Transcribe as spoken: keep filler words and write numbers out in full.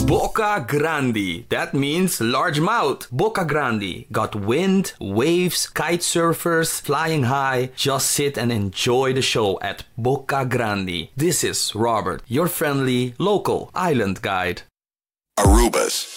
Boca Grande. That means large mouth. Boca Grande. Got wind, waves, kite surfers, flying high. Just sit and enjoy the show at Boca Grande. This is Robert, your friendly local island guide. Aruba's